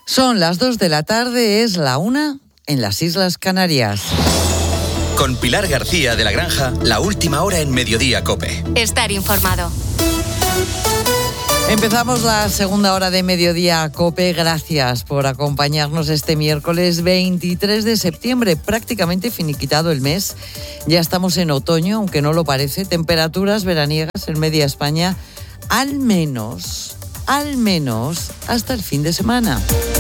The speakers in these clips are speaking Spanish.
Son las 2 de la tarde, es la 1 en las Islas Canarias. Con Pilar García de la Granja, la última hora en Mediodía COPE. Estar informado. Empezamos la segunda hora de Mediodía COPE. Gracias por acompañarnos este miércoles 23 de septiembre. Prácticamente finiquitado el mes. Ya estamos en otoño, aunque no lo parece. Temperaturas veraniegas en media España, al menos hasta el fin de semana.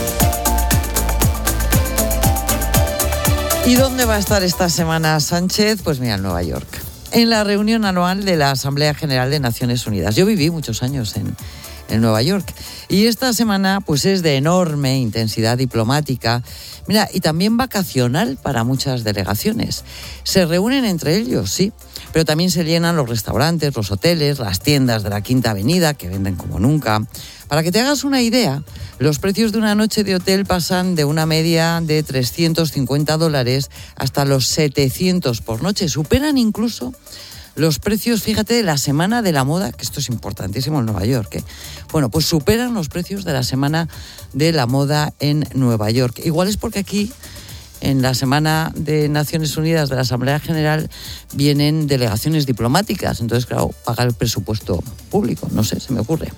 ¿Y dónde va a estar esta semana Sánchez? Pues mira, en Nueva York, en la reunión anual de la Asamblea General de Naciones Unidas. Yo viví muchos años en Nueva York y esta semana pues es de enorme intensidad diplomática, mira, y también vacacional para muchas delegaciones. Se reúnen entre ellos, sí, pero también se llenan los restaurantes, los hoteles, las tiendas de la Quinta Avenida, que venden como nunca. Para que te hagas una idea, los precios de una noche de hotel pasan de una media de $350 hasta los 700 por noche. Superan incluso los precios, fíjate, de la Semana de la Moda, que esto es importantísimo en Nueva York, ¿eh? Bueno, pues superan los precios de la Semana de la Moda en Nueva York. Igual es porque aquí, en la Semana de Naciones Unidas de la Asamblea General, vienen delegaciones diplomáticas. Entonces, claro, paga el presupuesto público. No sé, se me ocurre.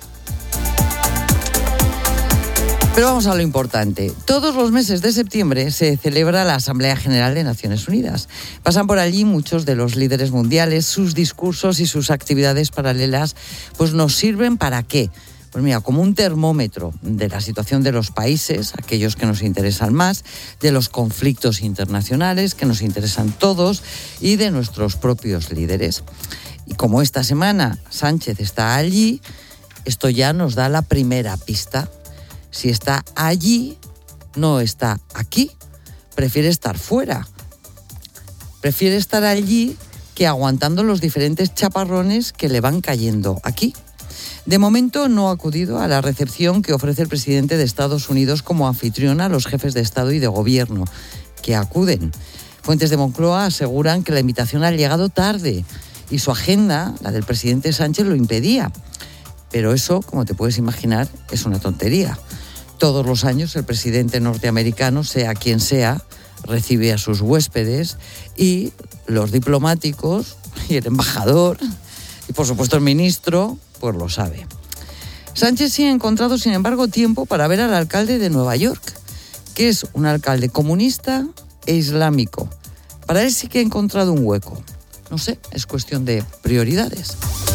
Pero vamos a lo importante. Todos los meses de septiembre se celebra la Asamblea General de Naciones Unidas. Pasan por allí muchos de los líderes mundiales. Sus discursos y sus actividades paralelas pues nos sirven ¿para qué? Pues mira, como un termómetro de la situación de los países, aquellos que nos interesan más, de los conflictos internacionales que nos interesan todos y de nuestros propios líderes. Y como esta semana Sánchez está allí, esto ya nos da la primera pista. Si está allí, no está aquí. Prefiere estar fuera. Prefiere estar allí que aguantando los diferentes chaparrones que le van cayendo aquí. De momento no ha acudido a la recepción que ofrece el presidente de Estados Unidos como anfitrión a los jefes de Estado y de Gobierno, que acuden. Fuentes de Moncloa aseguran que la invitación ha llegado tarde y su agenda, la del presidente Sánchez, lo impedía. Pero eso, como te puedes imaginar, es una tontería. Todos los años el presidente norteamericano, sea quien sea, recibe a sus huéspedes y los diplomáticos y el embajador y por supuesto el ministro, pues lo sabe. Sánchez sí ha encontrado, sin embargo, tiempo para ver al alcalde de Nueva York, que es un alcalde comunista e islámico. Para él sí que ha encontrado un hueco. No sé, es cuestión de prioridades.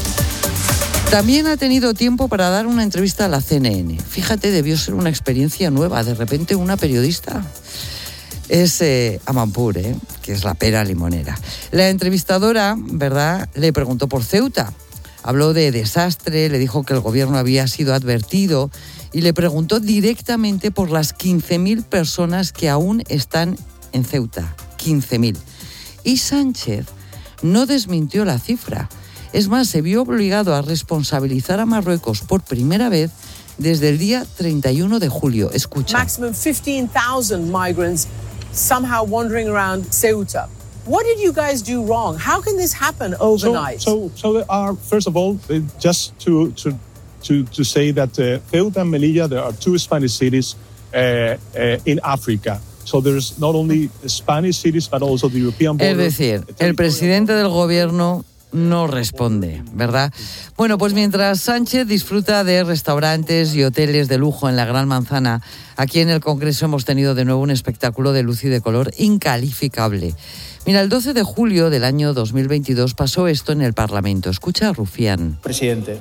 También ha tenido tiempo para dar una entrevista a la CNN. Fíjate, debió ser una experiencia nueva. De repente una periodista es Amanpour, que es la pera limonera. La entrevistadora, ¿verdad?, le preguntó por Ceuta. Habló de desastre, le dijo que el gobierno había sido advertido y le preguntó directamente por las 15.000 personas que aún están en Ceuta. 15.000. Y Sánchez no desmintió la cifra. Es más, se vio obligado a responsabilizar a Marruecos por primera vez desde el día 31 de julio. Escucha. Maximum 15,000 migrants somehow wandering around Ceuta. What did you guys do wrong? How can this happen overnight? So there are, first of all, just to say that Ceuta and Melilla, there are two Spanish cities in Africa. So there's not only Spanish cities, but also the European border. Es decir, el presidente del gobierno no responde, ¿verdad? Bueno, pues mientras Sánchez disfruta de restaurantes y hoteles de lujo en la Gran Manzana, aquí en el Congreso hemos tenido de nuevo un espectáculo de luz y de color incalificable. Mira, el 12 de julio del año 2022 pasó esto en el Parlamento. Escucha a Rufián. Presidente,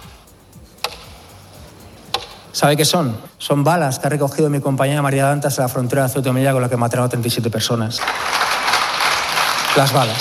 ¿sabe qué son? Son balas que ha recogido mi compañera María Dantas en la frontera de Ceuta y Melilla, con la que mataron a 37 personas. Las balas.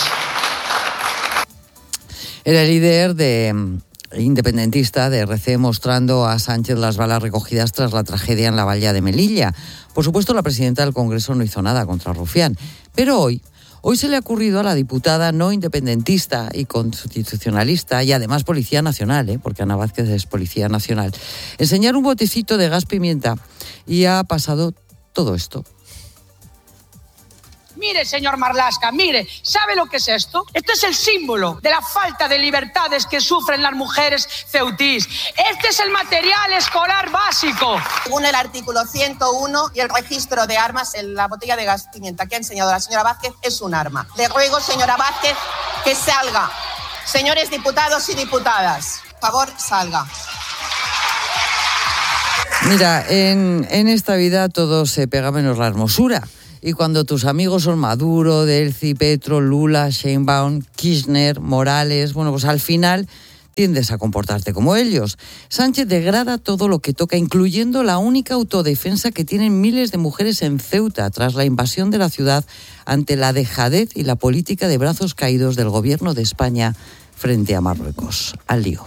Era el líder independentista de RC mostrando a Sánchez las balas recogidas tras la tragedia en la valla de Melilla. Por supuesto, la presidenta del Congreso no hizo nada contra Rufián. Pero hoy se le ha ocurrido a la diputada no independentista y constitucionalista y además Policía Nacional, porque Ana Vázquez es Policía Nacional, enseñar un botecito de gas pimienta y ha pasado todo esto. Mi Mire, señor Marlaska, mire, ¿sabe lo que es esto? Esto es el símbolo de la falta de libertades que sufren las mujeres ceutís. Este es el material escolar básico. Según el artículo 101 y el registro de armas, la botella de gas pimienta que ha enseñado la señora Vázquez es un arma. Le ruego, señora Vázquez, que salga. Señores diputados y diputadas, por favor, salga. Mira, en esta vida todo se pega menos la hermosura. Y cuando tus amigos son Maduro, Delcy, Petro, Lula, Sheinbaum, Kirchner, Morales, bueno, pues al final tiendes a comportarte como ellos. Sánchez degrada todo lo que toca, incluyendo la única autodefensa que tienen miles de mujeres en Ceuta tras la invasión de la ciudad ante la dejadez y la política de brazos caídos del gobierno de España frente a Marruecos. Al lío.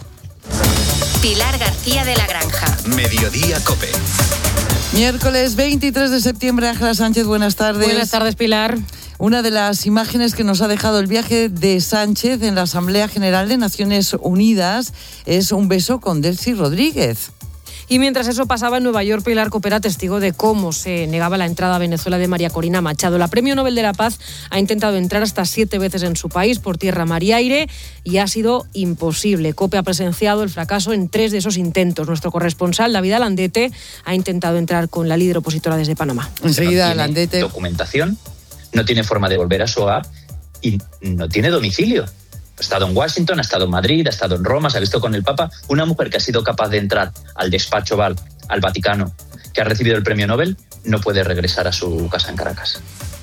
Pilar García de la Granja. Mediodía COPE. Miércoles 23 de septiembre, Ángela Sánchez, buenas tardes. Buenas tardes, Pilar. Una de las imágenes que nos ha dejado el viaje de Sánchez en la Asamblea General de Naciones Unidas es un beso con Delcy Rodríguez. Y mientras eso pasaba en Nueva York, Pilar Copera, testigo de cómo se negaba la entrada a Venezuela de María Corina Machado. La Premio Nobel de la Paz ha intentado entrar hasta 7 veces en su país por tierra, mar y aire y ha sido imposible. COPE ha presenciado el fracaso en 3 de esos intentos. Nuestro corresponsal, David Alandete, ha intentado entrar con la líder opositora desde Panamá. Enseguida, Alandete. Documentación, no tiene forma de volver a su hogar y no tiene domicilio. Ha estado en Washington, ha estado en Madrid, ha estado en Roma, se ha visto con el Papa. Una mujer que ha sido capaz de entrar al despacho Oval, al Vaticano, que ha recibido el premio Nobel, no puede regresar a su casa en Caracas.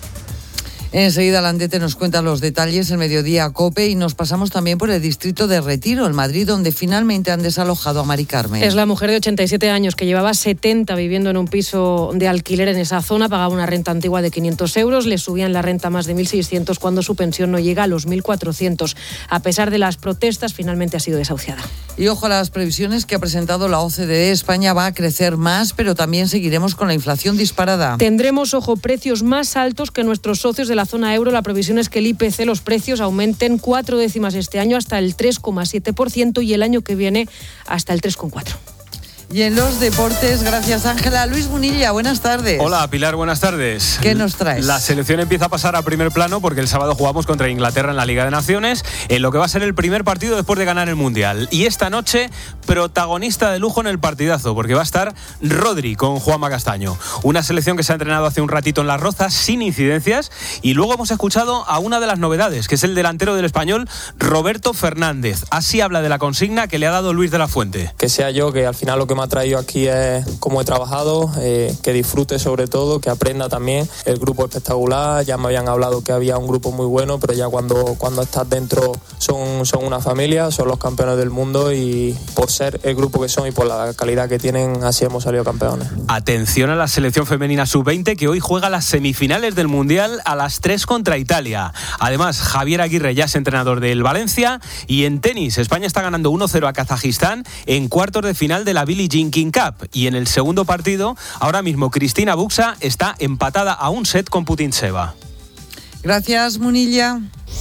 Enseguida Landete nos cuenta los detalles en Mediodía COPE y nos pasamos también por el distrito de Retiro, en Madrid, donde finalmente han desalojado a Mari Carmen. Es la mujer de 87 años que llevaba 70 viviendo en un piso de alquiler en esa zona, pagaba una renta antigua de 500 euros, le subían la renta más de 1.600 cuando su pensión no llega a los 1.400. A pesar de las protestas, finalmente ha sido desahuciada. Y ojo a las previsiones que ha presentado la OCDE. España va a crecer más, pero también seguiremos con la inflación disparada. Tendremos, ojo, precios más altos que nuestros socios de la zona euro. La previsión es que el IPC, los precios, aumenten 4 décimas este año hasta el 3,7% y el año que viene hasta el 3,4%. Y en los deportes, gracias Ángela. Luis Munilla, buenas tardes. Hola Pilar, buenas tardes. ¿Qué nos traes? La selección empieza a pasar a primer plano porque el sábado jugamos contra Inglaterra en la Liga de Naciones, en lo que va a ser el primer partido después de ganar el Mundial. Y esta noche, protagonista de lujo en el partidazo, porque va a estar Rodri con Juanma Castaño. Una selección que se ha entrenado hace un ratito en Las Rozas sin incidencias, y luego hemos escuchado a una de las novedades, que es el delantero del Español, Roberto Fernández. Así habla de la consigna que le ha dado Luis de la Fuente. Que sea yo, que al final lo que me ha traído aquí es cómo he trabajado, que disfrute sobre todo, que aprenda también. El grupo espectacular, ya me habían hablado que había un grupo muy bueno, pero ya cuando estás dentro son una familia, son los campeones del mundo, y por ser el grupo que son y por la calidad que tienen, así hemos salido campeones. Atención a la selección femenina sub-20, que hoy juega las semifinales del Mundial a las 3 contra Italia. Además, Javier Aguirre ya es entrenador del Valencia, y en tenis, España está ganando 1-0 a Kazajistán en cuartos de final de la Billie Jean King Cup, y en el segundo partido, ahora mismo Cristina Buxa está empatada a un set con Putintseva. Gracias, Munilla.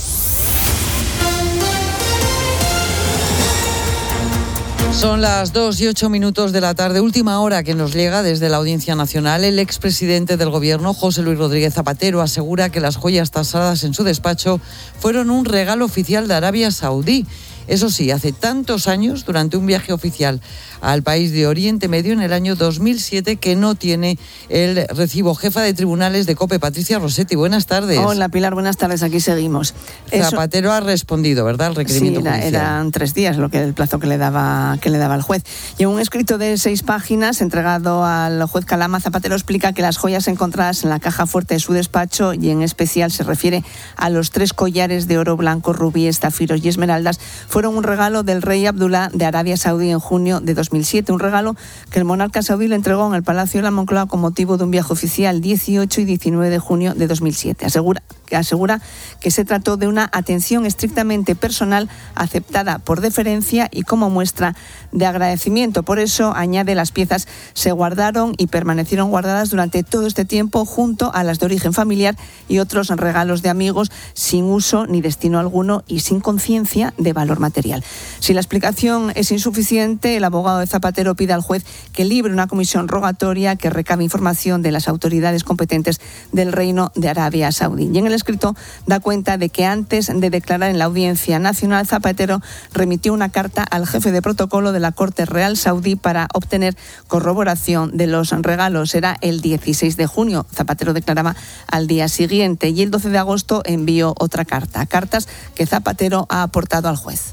Son las 2:08 de la tarde, última hora que nos llega desde la Audiencia Nacional. El expresidente del Gobierno, José Luis Rodríguez Zapatero, asegura que las joyas tasadas en su despacho fueron un regalo oficial de Arabia Saudí. Eso sí, hace tantos años, durante un viaje oficial al país de Oriente Medio en el año 2007, que no tiene el recibo. Jefa de tribunales de COPE, Patricia Rossetti, buenas tardes. Hola Pilar, buenas tardes, aquí seguimos. Zapatero ha respondido, ¿verdad?, al requerimiento judicial. Eran 3 días el plazo que le daba el juez. Y en un escrito de 6 páginas entregado al juez Calama, Zapatero explica que las joyas encontradas en la caja fuerte de su despacho, y en especial se refiere a los 3 collares de oro blanco, rubíes, zafiros y esmeraldas, fueron un regalo del rey Abdullah de Arabia Saudí en junio de 2007, un regalo que el monarca saudí le entregó en el Palacio de la Moncloa con motivo de un viaje oficial 18 y 19 de junio de 2007. Asegura que asegura que se trató de una atención estrictamente personal aceptada por deferencia y como muestra de agradecimiento. Por eso, añade, las piezas se guardaron y permanecieron guardadas durante todo este tiempo junto a las de origen familiar y otros regalos de amigos sin uso ni destino alguno y sin conciencia de valor material. Si la explicación es insuficiente, el abogado de Zapatero pide al juez que libre una comisión rogatoria que recabe información de las autoridades competentes del Reino de Arabia Saudí. Y en el escrito da cuenta de que antes de declarar en la Audiencia Nacional, Zapatero remitió una carta al jefe de protocolo de la Corte Real Saudí para obtener corroboración de los regalos. Era el 16 de junio. Zapatero declaraba al día siguiente y el 12 de agosto envió otra carta. Cartas que Zapatero ha aportado al juez.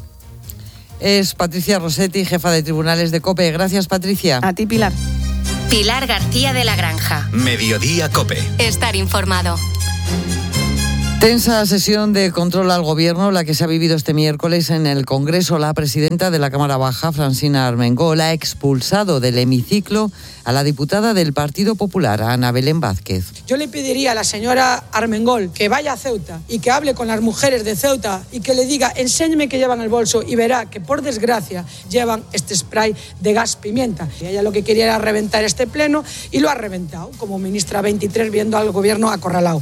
Es Patricia Rossetti, jefa de tribunales de COPE. Gracias, Patricia. A ti, Pilar. Pilar García de la Granja. Mediodía COPE. Estar informado. Tensa sesión de control al Gobierno, la que se ha vivido este miércoles en el Congreso. La presidenta de la Cámara Baja, Francina Armengol, ha expulsado del hemiciclo a la diputada del Partido Popular, Ana Belén Vázquez. Yo le pediría a la señora Armengol que vaya a Ceuta y que hable con las mujeres de Ceuta y que le diga, enséñeme qué llevan en el bolso, y verá que por desgracia llevan este spray de gas pimienta. Y ella lo que quería era reventar este pleno y lo ha reventado, como ministra 23 viendo al Gobierno acorralado.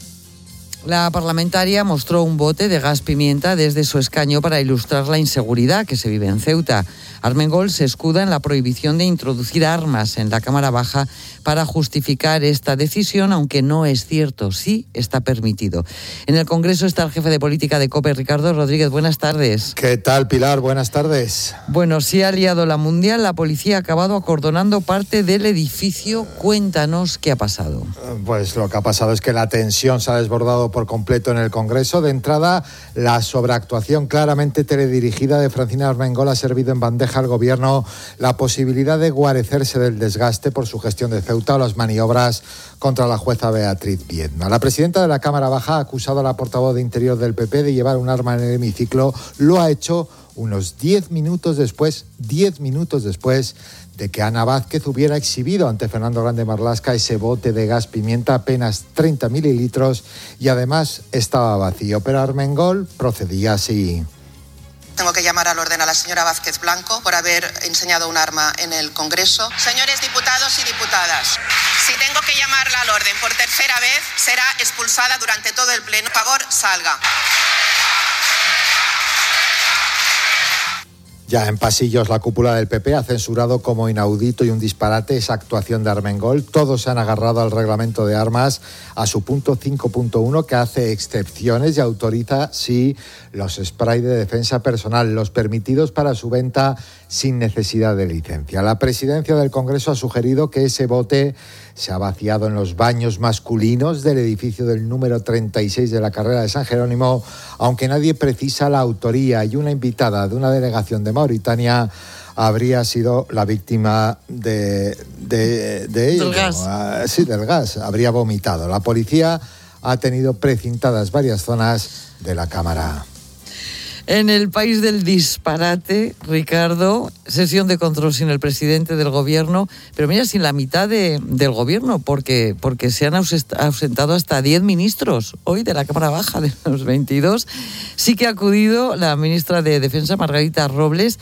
La parlamentaria mostró un bote de gas pimienta desde su escaño para ilustrar la inseguridad que se vive en Ceuta. Armengol se escuda en la prohibición de introducir armas en la Cámara Baja para justificar esta decisión, aunque no es cierto, sí está permitido. En el Congreso está el jefe de política de COPE, Ricardo Rodríguez. Buenas tardes. ¿Qué tal, Pilar? Buenas tardes. Bueno, sí ha liado la mundial. La policía ha acabado acordonando parte del edificio. Cuéntanos qué ha pasado. Pues lo que ha pasado es que la tensión se ha desbordado por completo en el Congreso. De entrada, la sobreactuación claramente teledirigida de Francina Armengol ha servido en bandeja al Gobierno la posibilidad de guarecerse del desgaste por su gestión de Ceuta o las maniobras contra la jueza Beatriz Viedma. La presidenta de la Cámara Baja ha acusado a la portavoz de Interior del PP de llevar un arma en el hemiciclo. Lo ha hecho unos 10 minutos después de que Ana Vázquez hubiera exhibido ante Fernando Grande Marlaska ese bote de gas pimienta, apenas 30 mililitros, y además estaba vacío. Pero Armengol procedía así. Tengo que llamar al orden a la señora Vázquez Blanco por haber enseñado un arma en el Congreso. Señores diputados y diputadas, si tengo que llamarla al orden por tercera vez, será expulsada durante todo el pleno. Por favor, salga. Ya en pasillos, la cúpula del PP ha censurado como inaudito y un disparate esa actuación de Armengol. Todos se han agarrado al reglamento de armas, a su punto 5.1, que hace excepciones y autoriza, sí, los spray de defensa personal, los permitidos para su venta sin necesidad de licencia. La presidencia del Congreso ha sugerido que ese bote se ha vaciado en los baños masculinos del edificio del número 36 de la carrera de San Jerónimo, aunque nadie precisa la autoría, y una invitada de una delegación de Mauritania habría sido la víctima de ello. Del gas. Sí, del gas. Habría vomitado. La policía ha tenido precintadas varias zonas de la Cámara. En el país del disparate, Ricardo, sesión de control sin el presidente del Gobierno, pero mira, sin la mitad del Gobierno, porque se han ausentado hasta 10 ministros hoy de la Cámara Baja, de los 22. Sí que ha acudido la ministra de Defensa, Margarita Robles,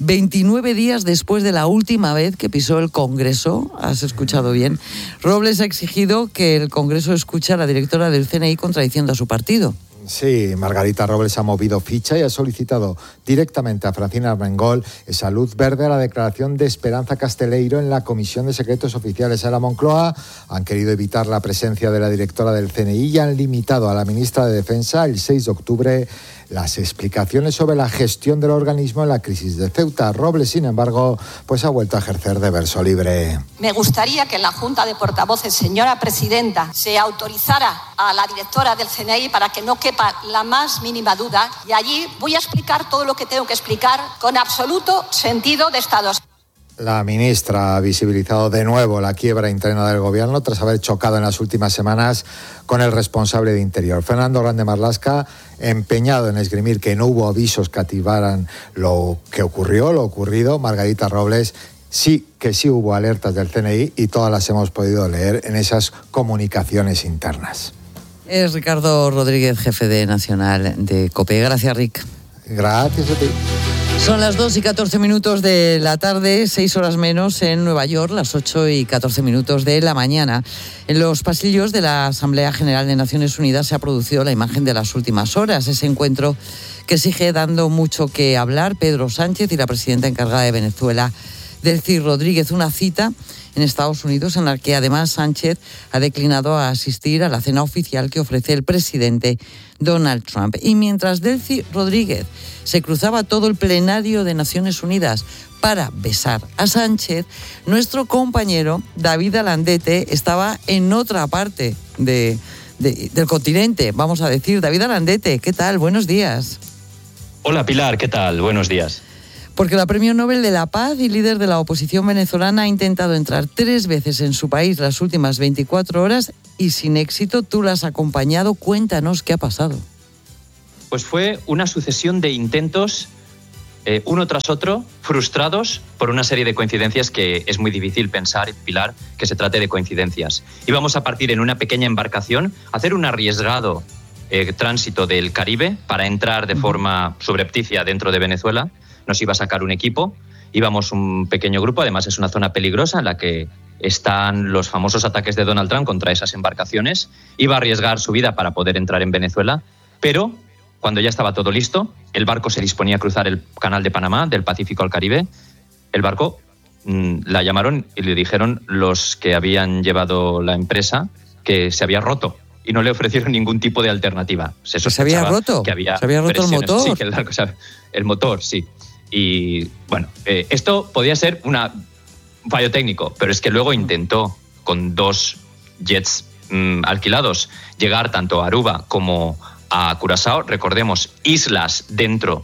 29 días después de la última vez que pisó el Congreso. ¿Has escuchado bien? Robles ha exigido que el Congreso escuche a la directora del CNI contradiciendo a su partido. Sí, Margarita Robles ha movido ficha y ha solicitado directamente a Francina Armengol esa luz verde a la declaración de Esperanza Casteleiro en la Comisión de Secretos Oficiales en la Moncloa. Han querido evitar la presencia de la directora del CNI y han limitado a la ministra de Defensa el 6 de octubre las explicaciones sobre la gestión del organismo en la crisis de Ceuta. Robles, sin embargo, pues ha vuelto a ejercer de verso libre. Me gustaría que en la Junta de Portavoces, señora presidenta, se autorizara a la directora del CNI para que no quepa la más mínima duda, y allí voy a explicar todo lo que tengo que explicar con absoluto sentido de Estado. La ministra ha visibilizado de nuevo la quiebra interna del Gobierno tras haber chocado en las últimas semanas con el responsable de Interior, Fernando Grande Marlaska, empeñado en esgrimir que no hubo avisos que activaran lo ocurrido. Margarita Robles sí hubo alertas del CNI y todas las hemos podido leer en esas comunicaciones internas. Es Ricardo Rodríguez, jefe de Nacional de COPE. Gracias, Rick. Gracias a ti. Son las 2:14 de la tarde, 6 horas menos en Nueva York, las 8:14 de la mañana. En los pasillos de la Asamblea General de Naciones Unidas se ha producido la imagen de las últimas horas. Ese encuentro que sigue dando mucho que hablar. Pedro Sánchez y la presidenta encargada de Venezuela, Delcy Rodríguez. Una cita en Estados Unidos en la que además Sánchez ha declinado a asistir a la cena oficial que ofrece el presidente Donald Trump. Y mientras Delcy Rodríguez se cruzaba todo el plenario de Naciones Unidas para besar a Sánchez, nuestro compañero David Alandete estaba en otra parte del continente, vamos a decir. David Alandete, ¿qué tal? Buenos días. Hola Pilar, ¿qué tal? Buenos días. Porque la Premio Nobel de la Paz y líder de la oposición venezolana ha intentado entrar 3 veces en su país las últimas 24 horas y sin éxito. Tú la has acompañado. Cuéntanos qué ha pasado. Pues fue una sucesión de intentos, uno tras otro, frustrados por una serie de coincidencias que es muy difícil pensar, Pilar, que se trate de coincidencias. Íbamos a partir en una pequeña embarcación, a hacer un arriesgado tránsito del Caribe para entrar de forma subrepticia dentro de Venezuela. Nos iba a sacar un equipo, íbamos un pequeño grupo, además es una zona peligrosa en la que están los famosos ataques de Donald Trump contra esas embarcaciones. Iba a arriesgar su vida para poder entrar en Venezuela, pero cuando ya estaba todo listo, el barco se disponía a cruzar el canal de Panamá, del Pacífico al Caribe. El barco la llamaron y le dijeron los que habían llevado la empresa que se había roto y no le ofrecieron ningún tipo de alternativa. ¿Se había roto? Que había ¿Se había roto el motor? Sí, el motor, sí. Y bueno, esto podía ser un fallo técnico, pero es que luego intentó con 2 jets alquilados llegar tanto a Aruba como a Curazao. Recordemos, islas dentro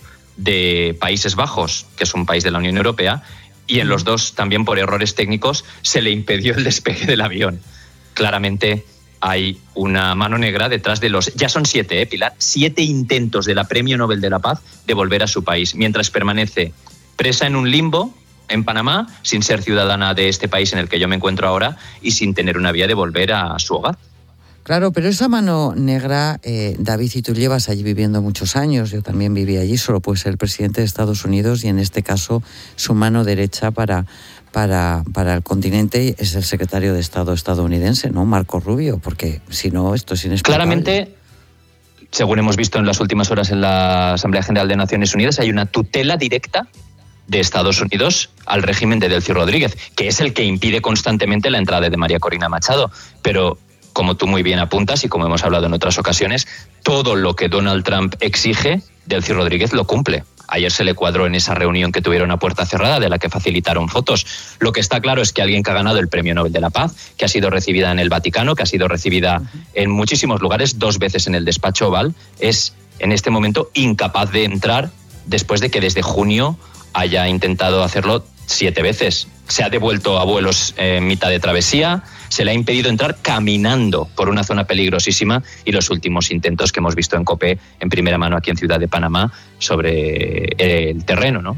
de Países Bajos, que es un país de la Unión Europea, y en los 2 también por errores técnicos se le impidió el despegue del avión. Claramente hay una mano negra detrás de los... Ya son 7, Pilar, 7 intentos de la Premio Nobel de la Paz de volver a su país, mientras permanece presa en un limbo en Panamá, sin ser ciudadana de este país en el que yo me encuentro ahora y sin tener una vía de volver a su hogar. Claro, pero esa mano negra, David, y tú llevas allí viviendo muchos años, yo también viví allí, solo puede ser el presidente de Estados Unidos y en este caso su mano derecha para el continente es el secretario de Estado estadounidense, ¿no? Marco Rubio, porque si no, esto es inexplicable. Claramente, según hemos visto en las últimas horas en la Asamblea General de Naciones Unidas, hay una tutela directa de Estados Unidos al régimen de Delcy Rodríguez, que es el que impide constantemente la entrada de María Corina Machado. Pero, como tú muy bien apuntas y como hemos hablado en otras ocasiones, todo lo que Donald Trump exige, Delcy Rodríguez lo cumple. Ayer se le cuadró en esa reunión que tuvieron a puerta cerrada, de la que facilitaron fotos. Lo que está claro es que alguien que ha ganado el Premio Nobel de la Paz, que ha sido recibida en el Vaticano, que ha sido recibida en muchísimos lugares, 2 veces en el despacho Oval, es en este momento incapaz de entrar después de que desde junio haya intentado hacerlo 7 veces. Se ha devuelto a vuelos en mitad de travesía, se le ha impedido entrar caminando por una zona peligrosísima y los últimos intentos que hemos visto en COPE en primera mano aquí en Ciudad de Panamá sobre el terreno, ¿no?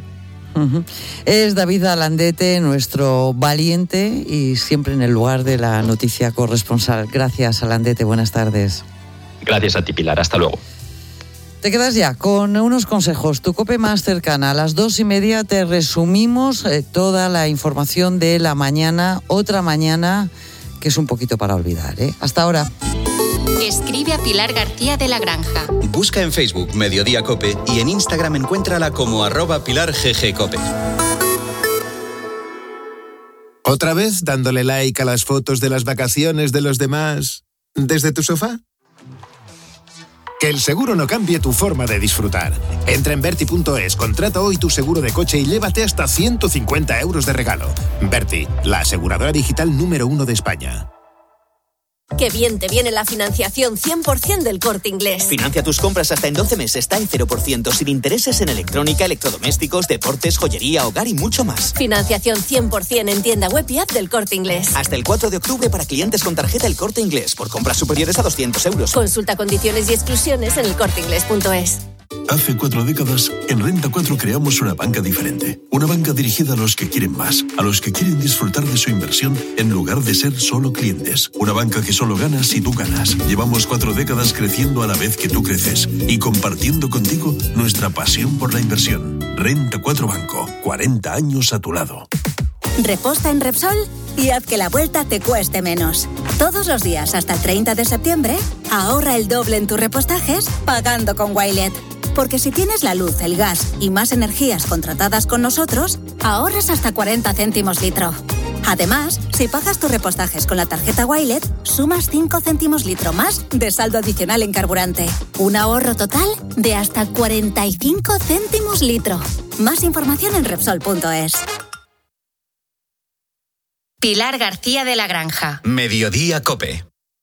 Es David Alandete, nuestro valiente y siempre en el lugar de la noticia corresponsal. Gracias, Alandete, buenas tardes. Gracias a ti, Pilar, hasta luego. Te quedas ya con unos consejos, tu COPE más cercana. A las 2:30 te resumimos toda la información de la mañana, otra mañana que es un poquito para olvidar, ¿eh? Hasta ahora. Escribe a Pilar García de la Granja. Busca en Facebook Mediodía COPE y en Instagram encuéntrala como @PilarGGCOPE. ¿Otra vez dándole like a las fotos de las vacaciones de los demás desde tu sofá? Que el seguro no cambie tu forma de disfrutar. Entra en Verti.es, contrata hoy tu seguro de coche y llévate hasta 150 euros de regalo. Verti, la aseguradora digital número 1 de España. Qué bien te viene la financiación 100% del Corte Inglés. Financia tus compras hasta en 12 meses, está en 0%, sin intereses en electrónica, electrodomésticos, deportes, joyería, hogar y mucho más. Financiación 100% en tienda web y app del Corte Inglés. Hasta el 4 de octubre para clientes con tarjeta El Corte Inglés, por compras superiores a 200 euros. Consulta condiciones y exclusiones en elcorteinglés.es. Hace 4 décadas, en Renta 4 creamos una banca diferente. Una banca dirigida a los que quieren más, a los que quieren disfrutar de su inversión en lugar de ser solo clientes. Una banca que solo gana si tú ganas. Llevamos 4 décadas creciendo a la vez que tú creces y compartiendo contigo nuestra pasión por la inversión. Renta 4 Banco, 40 años a tu lado. Reposta en Repsol y haz que la vuelta te cueste menos. Todos los días hasta el 30 de septiembre, ahorra el doble en tus repostajes pagando con Wilet. Porque si tienes la luz, el gas y más energías contratadas con nosotros, ahorras hasta 40 céntimos litro. Además, si pagas tus repostajes con la tarjeta Wilet, sumas 5 céntimos litro más de saldo adicional en carburante. Un ahorro total de hasta 45 céntimos litro. Más información en Repsol.es. Pilar García de la Granja. Mediodía COPE.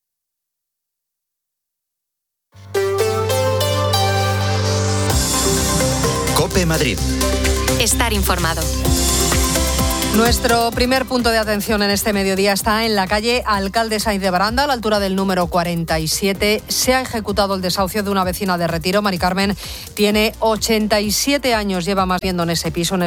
COPE Madrid. Estar informado. Nuestro primer punto de atención en este mediodía está en la calle Alcalde Sainz de Baranda, a la altura del número 47. Se ha ejecutado el desahucio de una vecina de Retiro. Mari Carmen tiene 87 años, lleva más viviendo en ese piso,